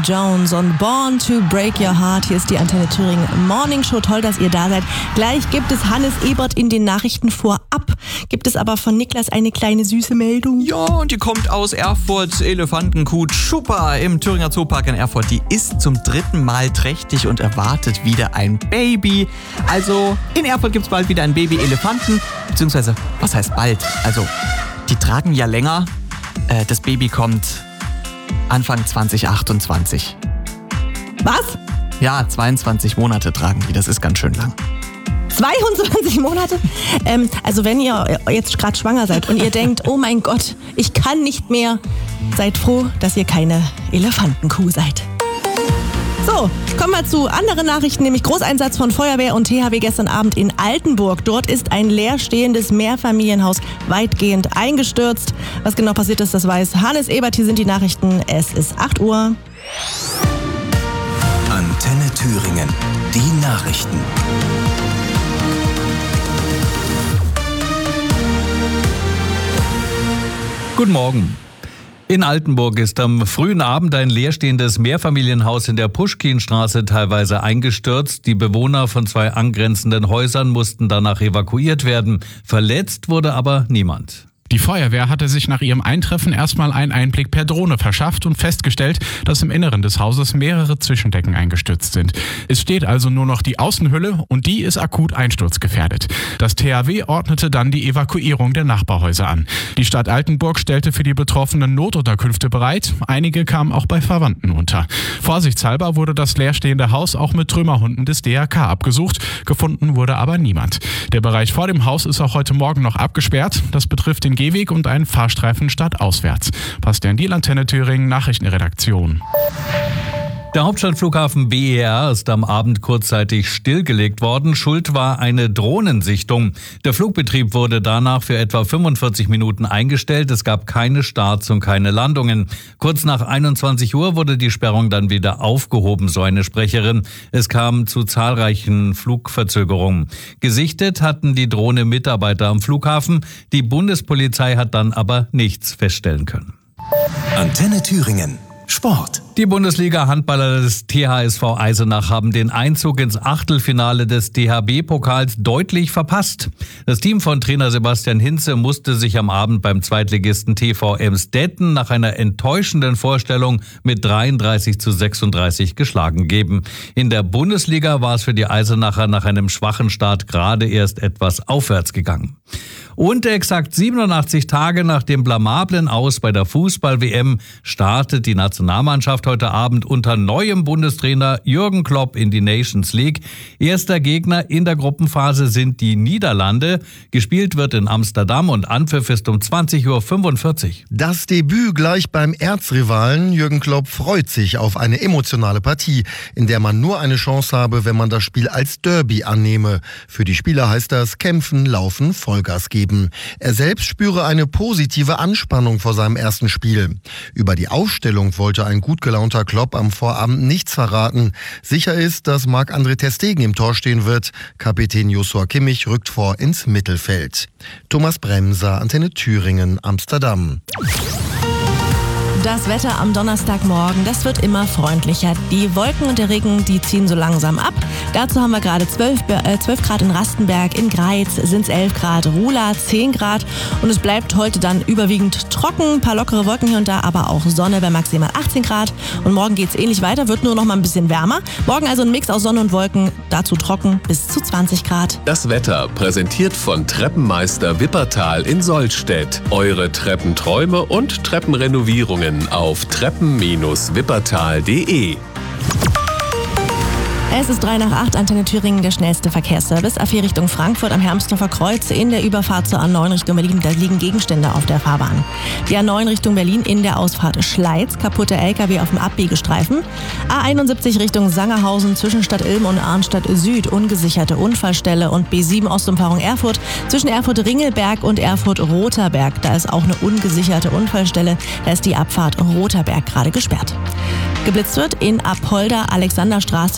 Jones und Born to Break Your Heart. Hier ist die Antenne Thüringen Morning Show. Toll, dass ihr da seid. Gleich gibt es Hannes Ebert in den Nachrichten vorab. Gibt es aber von Niklas eine kleine süße Meldung? Ja, und die kommt aus Erfurt. Elefantenkuh Chupa im Thüringer Zoopark in Erfurt. Die ist zum 3. Mal trächtig und erwartet wieder ein Baby. Also in Erfurt gibt es bald wieder ein Baby-Elefanten. Beziehungsweise, was heißt bald? Also, die tragen ja länger. Das Baby kommt Anfang 2028. Was? Ja, 22 Monate tragen die. Das ist ganz schön lang. 22 Monate? Also wenn ihr jetzt gerade schwanger seid und ihr denkt, oh mein Gott, ich kann nicht mehr, seid froh, dass ihr keine Elefantenkuh seid. So, kommen wir zu anderen Nachrichten, nämlich Großeinsatz von Feuerwehr und THW gestern Abend in Altenburg. Dort ist ein leerstehendes Mehrfamilienhaus weitgehend eingestürzt. Was genau passiert ist, das weiß Hannes Ebert. Hier sind die Nachrichten. Es ist 8 Uhr. Antenne Thüringen. Die Nachrichten. Guten Morgen. In Altenburg ist am frühen Abend ein leerstehendes Mehrfamilienhaus in der Puschkinstraße teilweise eingestürzt. Die Bewohner von 2 angrenzenden Häusern mussten danach evakuiert werden. Verletzt wurde aber niemand. Die Feuerwehr hatte sich nach ihrem Eintreffen erstmal einen Einblick per Drohne verschafft und festgestellt, dass im Inneren des Hauses mehrere Zwischendecken eingestürzt sind. Es steht also nur noch die Außenhülle und die ist akut einsturzgefährdet. Das THW ordnete dann die Evakuierung der Nachbarhäuser an. Die Stadt Altenburg stellte für die Betroffenen Notunterkünfte bereit. Einige kamen auch bei Verwandten unter. Vorsichtshalber wurde das leerstehende Haus auch mit Trümmerhunden des DRK abgesucht. Gefunden wurde aber niemand. Der Bereich vor dem Haus ist auch heute Morgen noch abgesperrt. Das betrifft den Gehweg und einen Fahrstreifen stadtauswärts. Bastian Diel, Antenne Thüringen, Nachrichtenredaktion. Der Hauptstadtflughafen BER ist am Abend kurzzeitig stillgelegt worden. Schuld war eine Drohnensichtung. Der Flugbetrieb wurde danach für etwa 45 Minuten eingestellt. Es gab keine Starts und keine Landungen. Kurz nach 21 Uhr wurde die Sperrung dann wieder aufgehoben, so eine Sprecherin. Es kam zu zahlreichen Flugverzögerungen. Gesichtet hatten die Drohne Mitarbeiter am Flughafen. Die Bundespolizei hat dann aber nichts feststellen können. Antenne Thüringen. Sport. Die Bundesliga-Handballer des THSV Eisenach haben den Einzug ins Achtelfinale des DHB-Pokals deutlich verpasst. Das Team von Trainer Sebastian Hinze musste sich am Abend beim Zweitligisten TV Emsdetten nach einer enttäuschenden Vorstellung mit 33:36 geschlagen geben. In der Bundesliga war es für die Eisenacher nach einem schwachen Start gerade erst etwas aufwärts gegangen. Und exakt 87 Tage nach dem blamablen Aus bei der Fußball-WM startet die Nationalmannschaft heute Abend unter neuem Bundestrainer Jürgen Klopp in die Nations League. Erster Gegner in der Gruppenphase sind die Niederlande. Gespielt wird in Amsterdam und Anpfiff ist um 20:45 Uhr. Das Debüt gleich beim Erzrivalen. Jürgen Klopp freut sich auf eine emotionale Partie, in der man nur eine Chance habe, wenn man das Spiel als Derby annehme. Für die Spieler heißt das kämpfen, laufen, Vollgas geben. Er selbst spüre eine positive Anspannung vor seinem ersten Spiel. Über die Aufstellung wollte ein gut gelaunter Klopp am Vorabend nichts verraten. Sicher ist, dass Marc-André ter Stegen im Tor stehen wird. Kapitän Joshua Kimmich rückt vor ins Mittelfeld. Thomas Bremser, Antenne Thüringen, Amsterdam. Das Wetter am Donnerstagmorgen, das wird immer freundlicher. Die Wolken und der Regen, die ziehen so langsam ab. Dazu haben wir gerade 12 Grad in Rastenberg, in Greiz sind es 11 Grad, Ruhla 10 Grad und es bleibt heute dann überwiegend trocken, ein paar lockere Wolken hier und da, aber auch Sonne bei maximal 18 Grad. Und morgen geht es ähnlich weiter, wird nur noch mal ein bisschen wärmer. Morgen also ein Mix aus Sonne und Wolken, dazu trocken bis zu 20 Grad. Das Wetter präsentiert von Treppenmeister Wippertal in Sollstedt. Eure Treppenträume und Treppenrenovierungen auf treppen-wippertal.de. Es ist 7:03, Antenne Thüringen, der schnellste Verkehrsservice. A4 Richtung Frankfurt am Hermsdorfer Kreuz. In der Überfahrt zur A9 Richtung Berlin, da liegen Gegenstände auf der Fahrbahn. Die A9 Richtung Berlin in der Ausfahrt Schleiz, kaputte LKW auf dem Abbiegestreifen. A71 Richtung Sangerhausen zwischen Stadt Ilm und Arnstadt Süd, ungesicherte Unfallstelle. Und B7 Ostumfahrung Erfurt zwischen Erfurt-Ringelberg und Erfurt-Roterberg. Da ist auch eine ungesicherte Unfallstelle. Da ist die Abfahrt Roterberg gerade gesperrt. Geblitzt wird in Apolda, Alexanderstraße